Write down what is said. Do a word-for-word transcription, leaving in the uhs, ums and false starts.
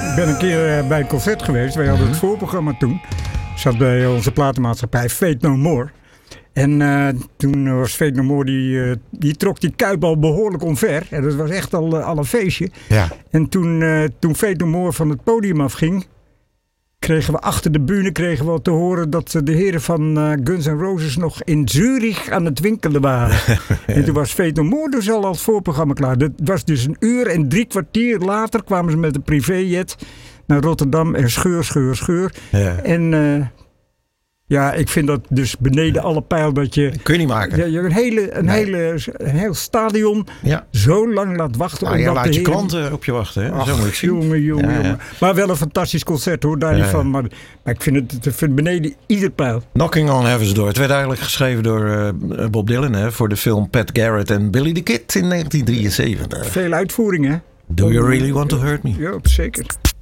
Ik ben een keer bij een concert geweest. Wij hadden het voorprogramma toen. Ik zat bij onze platenmaatschappij Fate No More. En uh, toen was Fate No More, die, uh, die trok die kuip al behoorlijk omver. En dat was echt al, uh, al een feestje. Ja. En toen, uh, toen Fate No More van het podium afging, kregen we achter de bühne kregen we al te horen dat de heren van uh, Guns N' Roses nog in Zurich aan het winkelen waren. Ja. En toen was Fate No More dus al als voorprogramma klaar. Dat was dus een uur en drie kwartier later kwamen ze met een privéjet naar Rotterdam en scheur, scheur, scheur. Ja. En uh, ja, ik vind dat dus beneden alle pijl dat je... Dat kun je niet maken. Ja, je een, hele, een, nee. hele, een heel stadion ja. zo lang laat wachten. Nou, je laat je heren... klanten op je wachten. Hè? Ach, zo moet ik zien. Jongen, jongen, ja, jongen. Ja. Maar wel een fantastisch concert hoor, daar ja, niet ja. van. Maar, maar ik vind het ik vind beneden ieder pijl. Knocking on Heaven's Door. Het werd eigenlijk geschreven door uh, Bob Dylan hè, voor de film Pat Garrett en Billy the Kid in negentien drieënzeventig. Veel uitvoeringen. Do you really want to hurt me? Ja, zeker.